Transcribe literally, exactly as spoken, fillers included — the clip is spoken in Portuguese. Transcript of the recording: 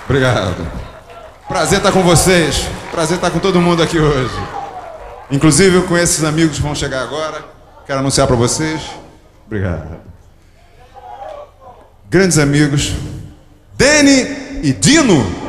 Obrigado. Prazer estar com vocês. Prazer estar com todo mundo aqui hoje. Inclusive com esses amigos que vão chegar agora. Quero anunciar para vocês. Obrigado. Grandes amigos. Dene e Dino.